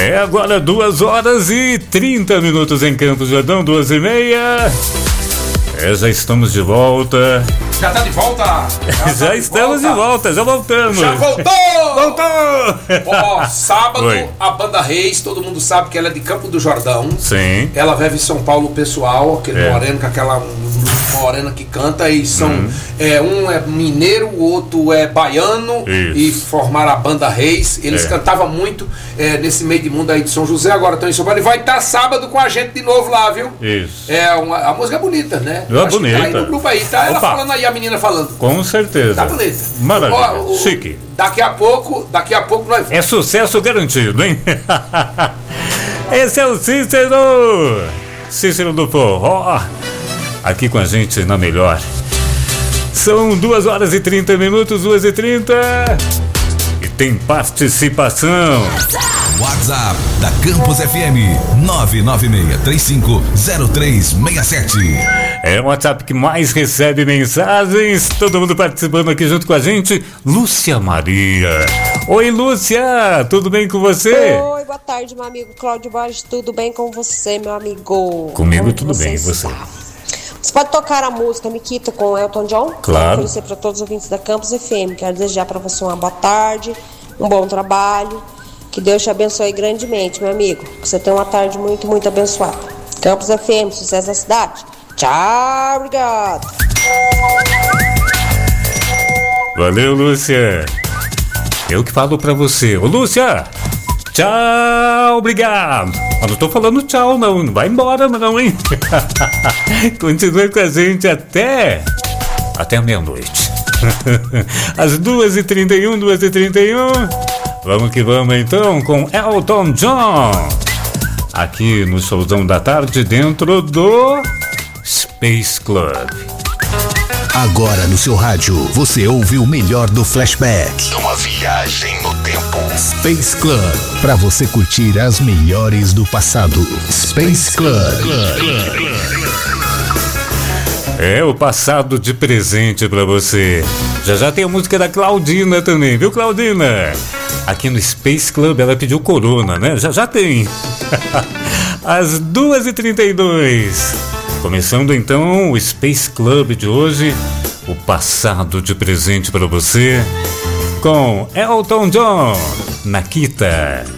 É agora 2h30 em Campos do Jordão, 2h30. Já estamos de volta. Já tá de volta? Já estamos de volta, já voltamos. Já voltou! Voltou! Ó, sábado, Oi. a Banda Reis, todo mundo sabe que ela é de Campo do Jordão. Sim. Ela vive em São Paulo, o pessoal, aquele moreno com aquela morena que canta, e são um é mineiro, o outro é baiano. Isso. E formaram a Banda Reis. Eles cantavam muito nesse meio de mundo aí de São José, agora estão em São Paulo, e vai estar sábado com a gente de novo lá, viu? Isso. A música é bonita, né? É Acho que bonita. tá aí no grupo aí, tá ela Opa. falando aí, a menina falando. Com certeza. Tá bonita. Maravilha. Ó, Chique. Daqui a pouco nós... É sucesso garantido, hein? Esse é o Cícero do Forró, aqui com a gente na melhor. São 2h30, 2h30. E tem participação. WhatsApp da Campus FM 996350367. É o WhatsApp que mais recebe mensagens. Todo mundo participando aqui junto com a gente. Lúcia Maria. Oi, Lúcia, tudo bem com você? Oi, boa tarde, meu amigo Cláudio Borges. Tudo bem com você, meu amigo? Comigo Como tudo bem, e você? está? Você pode tocar a música Miquita com Elton John? Claro. Quero oferecer para todos os ouvintes da Campus FM. Quero desejar para você uma boa tarde, um bom trabalho. Que Deus te abençoe grandemente, meu amigo. Que você tenha uma tarde muito, muito abençoada. Campus FM, sucesso da cidade. Tchau, obrigado. Valeu, Lúcia. Eu que falo pra você. Ô, Lúcia, tchau, obrigado. Eu não tô falando tchau, não. Não vai embora, não, hein? Continue com a gente até a meia-noite. Às 2h31, 2h31. Vamos que vamos, então, com Elton John. Aqui no Showzão da Tarde, dentro do Space Club. Agora no seu rádio, você ouve o melhor do flashback. Uma viagem no tempo. Space Club, pra você curtir as melhores do passado. Space Club. É o passado de presente pra você. Já tem a música da Claudina também, viu, Claudina? Aqui no Space Club ela pediu Corona, né? Já tem. Às 2h32. Começando então o Space Club de hoje. O passado de presente pra você. Com Elton John, Nakita.